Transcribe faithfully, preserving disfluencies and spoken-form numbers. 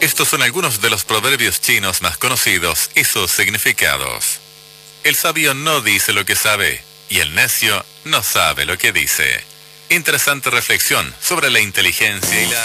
Estos son algunos de los proverbios chinos más conocidos y sus significados. El sabio no dice lo que sabe, y el necio no sabe lo que dice. Interesante reflexión sobre la inteligencia y la...